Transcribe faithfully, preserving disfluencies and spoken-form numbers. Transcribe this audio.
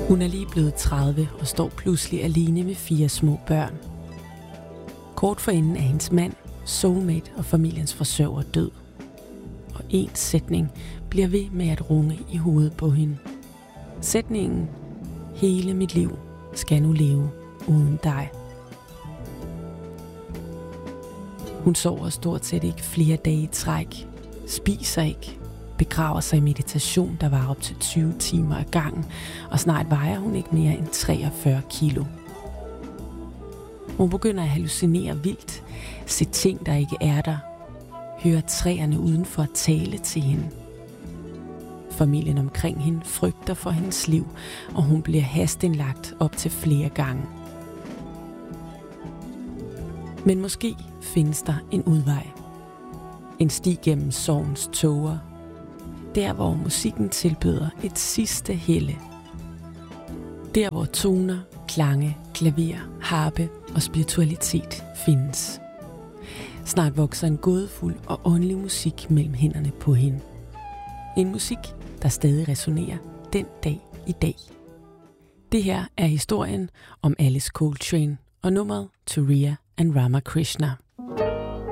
Hun er lige blevet tredive og står pludselig alene med fire små børn. Kort forinden er hendes mand, soulmate og familiens forsørger død. Og en sætning bliver ved med at runge i hovedet på hende. Sætningen: hele mit liv skal nu leve uden dig. Hun sover stort set ikke flere dage i træk, spiser ikke, begraver sig i meditation, der var op til tyve timer ad gangen, og snart vejer hun ikke mere end treogfyrre kilo. Hun begynder at hallucinere vildt, se ting, der ikke er der, høre træerne udenfor at tale til hende. Familien omkring hende frygter for hendes liv, og hun bliver hasteindlagt op til flere gange. Men måske findes der en udvej. En sti gennem sorgens tåger. Der, hvor musikken tilbyder et sidste helle. Der, hvor toner, klange, klaver, harpe og spiritualitet findes. Snart vokser en gådefuld og åndelig musik mellem hænderne på hende. En musik, der stadig resonerer den dag i dag. Det her er historien om Alice Coltrane og nummeret To Ria and Ramakrishna.